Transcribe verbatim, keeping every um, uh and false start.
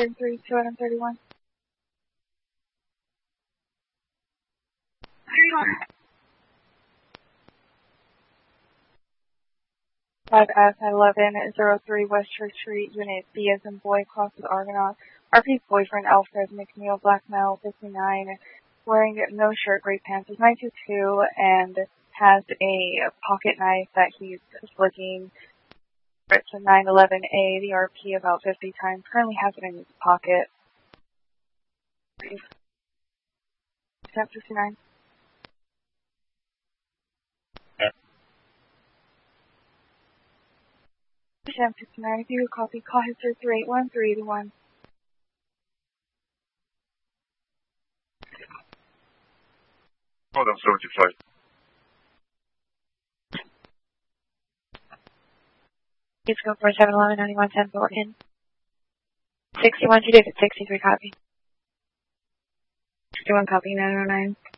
thirty-three, two item thirty-one. five S eleven zero three West Church Street, Unit B as in boy, cross with Argonaut. R P's boyfriend, Alfred McNeil, black male, fifty-nine, wearing no shirt, gray pants, is nine two two, and has a pocket knife that he's flicking. It's a nine eleven A, the R P about fifty times, currently has it in his pocket. ten fifty-nine. ten fifty-nine, if you could copy, call history three eight one, three eight one. Hold on, seventy-five. Please go for seven eleven ninety-one ten Thornton. sixty-one, two David, sixty-three copy. sixty-one copy, nine oh nine.